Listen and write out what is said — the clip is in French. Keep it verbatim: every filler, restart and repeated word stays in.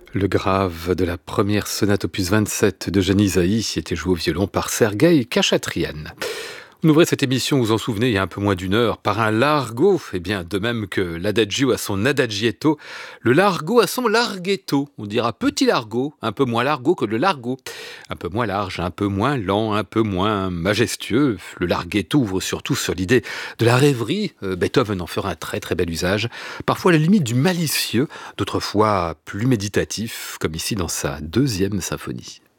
Le grave de la première sonate opus vingt-sept de Janisaï était joué au violon par Sergueï Khachatrian. On ouvrait cette émission, vous vous en souvenez, il y a un peu moins d'une heure, par un largo. Eh bien, de même que l'adagio a son adagietto, le largo a son larghetto. On dira petit largo, un peu moins largo que le largo. Un peu moins large, un peu moins lent, un peu moins majestueux. Le larghetto ouvre surtout sur l'idée de la rêverie. Euh, Beethoven en fera un très très bel usage. Parfois à la limite du malicieux, d'autres fois plus méditatif, comme ici dans sa deuxième symphonie.